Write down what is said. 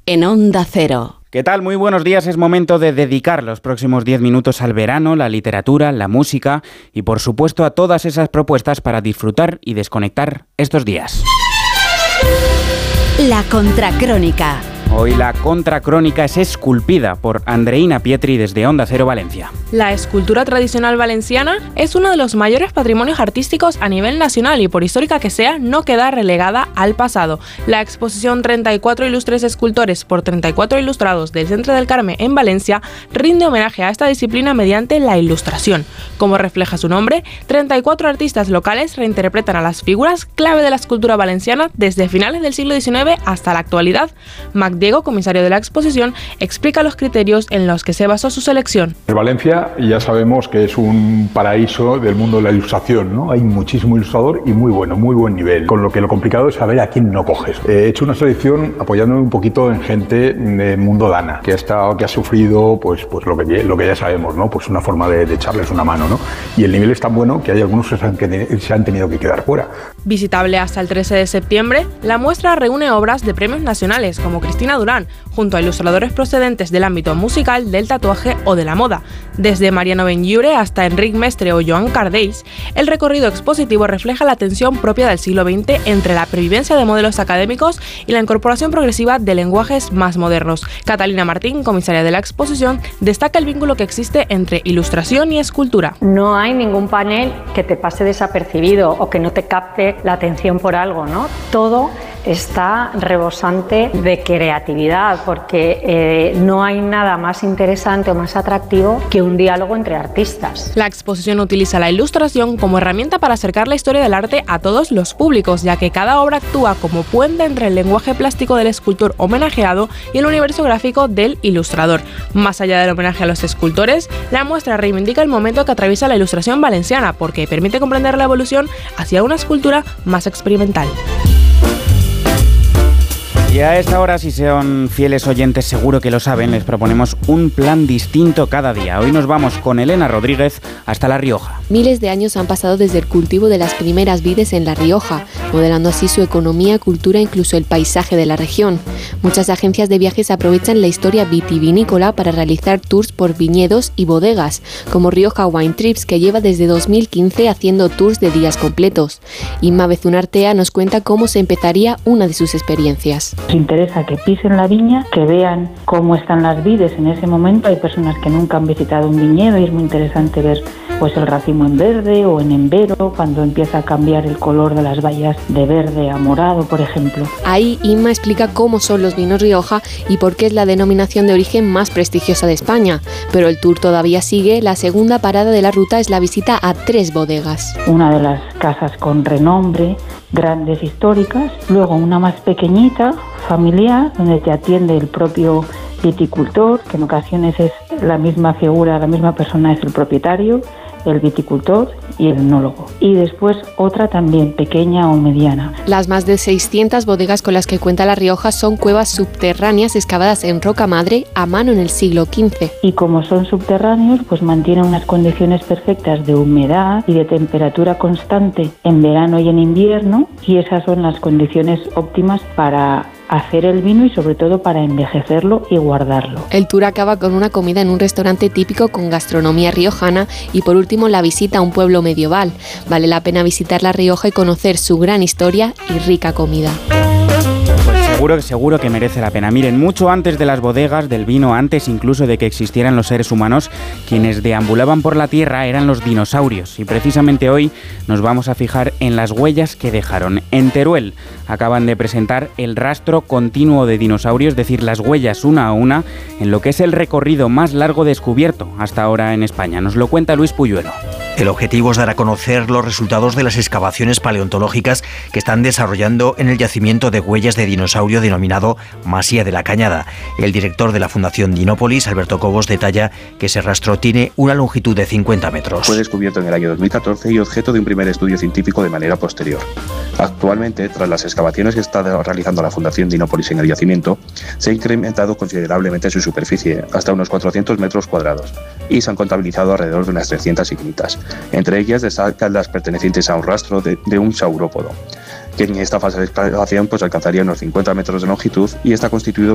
en Onda Cero. ¿Qué tal? Muy buenos días. Es momento de dedicar los próximos 10 minutos al verano, la literatura, la música y, por supuesto, a todas esas propuestas para disfrutar y desconectar estos días. La Contracrónica. Hoy la Contracrónica es esculpida por Andreina Pietri desde Onda Cero Valencia. La escultura tradicional valenciana es uno de los mayores patrimonios artísticos a nivel nacional y, por histórica que sea, no queda relegada al pasado. La exposición 34 ilustres escultores por 34 ilustrados del Centre del Carme en Valencia rinde homenaje a esta disciplina mediante la ilustración. Como refleja su nombre, 34 artistas locales reinterpretan a las figuras clave de la escultura valenciana desde finales del siglo XIX hasta la actualidad. Diego, comisario de la exposición, explica los criterios en los que se basó su selección. Valencia ya sabemos que es un paraíso del mundo de la ilustración, ¿no? Hay muchísimo ilustrador y muy buen nivel, con lo que lo complicado es saber a quién no coges. He hecho una selección apoyándome un poquito en gente del mundo dana, que ha sufrido pues lo que ya sabemos, ¿no? Pues una forma de echarles una mano, ¿no? Y el nivel es tan bueno que hay algunos que se han tenido que quedar fuera. Visitable hasta el 13 de septiembre, la muestra reúne obras de premios nacionales como Cristina Durán, junto a ilustradores procedentes del ámbito musical, del tatuaje o de la moda. Desde Mariano Benlliure hasta Enric Mestre o Joan Cardells, el recorrido expositivo refleja la tensión propia del siglo XX entre la pervivencia de modelos académicos y la incorporación progresiva de lenguajes más modernos. Catalina Martín, comisaria de la exposición, destaca el vínculo que existe entre ilustración y escultura. No hay ningún panel que te pase desapercibido o que no te capte la atención por algo, ¿no? Todo está rebosante de creatividad, porque no hay nada más interesante o más atractivo que un diálogo entre artistas. La exposición utiliza la ilustración como herramienta para acercar la historia del arte a todos los públicos, ya que cada obra actúa como puente entre el lenguaje plástico del escultor homenajeado y el universo gráfico del ilustrador. Más allá del homenaje a los escultores, la muestra reivindica el momento que atraviesa la ilustración valenciana, porque permite comprender la evolución hacia una escultura más experimental. Y a esta hora, si son fieles oyentes, seguro que lo saben, les proponemos un plan distinto cada día. Hoy nos vamos con Elena Rodríguez hasta La Rioja. Miles de años han pasado desde el cultivo de las primeras vides en La Rioja, modelando así su economía, cultura e incluso el paisaje de la región. Muchas agencias de viajes aprovechan la historia vitivinícola para realizar tours por viñedos y bodegas, como Rioja Wine Trips, que lleva desde 2015 haciendo tours de días completos. Inma Bezunartea nos cuenta cómo se empezaría una de sus experiencias. Nos interesa que pisen la viña, que vean cómo están las vides en ese momento. Hay personas que nunca han visitado un viñedo y es muy interesante ver pues el racimo en verde o en embero, cuando empieza a cambiar el color de las bayas de verde a morado, por ejemplo. Ahí Inma explica cómo son los vinos Rioja y por qué es la denominación de origen más prestigiosa de España. Pero el tour todavía sigue. La segunda parada de la ruta es la visita a 3 bodegas. Una de las casas con renombre, grandes, históricas, luego una más pequeñita, familiar, donde te atiende el propio viticultor, que en ocasiones es la misma figura, la misma persona es el propietario, el viticultor y el enólogo. Y después otra también pequeña o mediana. Las más de 600 bodegas con las que cuenta La Rioja son cuevas subterráneas excavadas en roca madre a mano en el siglo XV. Y como son subterráneos, pues mantienen unas condiciones perfectas de humedad y de temperatura constante en verano y en invierno, y esas son las condiciones óptimas para hacer el vino y sobre todo para envejecerlo y guardarlo. El tour acaba con una comida en un restaurante típico con gastronomía riojana y por último la visita a un pueblo medieval. Vale la pena visitar La Rioja y conocer su gran historia y rica comida. Seguro que merece la pena. Miren, mucho antes de las bodegas, del vino, antes incluso de que existieran los seres humanos, quienes deambulaban por la tierra eran los dinosaurios. Y precisamente hoy nos vamos a fijar en las huellas que dejaron. En Teruel acaban de presentar el rastro continuo de dinosaurios, es decir, las huellas una a una, en lo que es el recorrido más largo descubierto hasta ahora en España. Nos lo cuenta Luis Puyuelo. El objetivo es dar a conocer los resultados de las excavaciones paleontológicas que están desarrollando en el yacimiento de huellas de dinosaurio denominado Masía de la Cañada. El director de la Fundación Dinópolis, Alberto Cobos, detalla que ese rastro tiene una longitud de 50 metros. Fue descubierto en el año 2014 y objeto de un primer estudio científico de manera posterior. Actualmente, tras las excavaciones que está realizando la Fundación Dinópolis en el yacimiento, se ha incrementado considerablemente su superficie, hasta unos 400 metros cuadrados, y se han contabilizado alrededor de unas 300 ignitas. Entre ellas destacan las pertenecientes a un rastro de un saurópodo, que en esta fase de excavación alcanzaría unos 50 metros de longitud y está constituido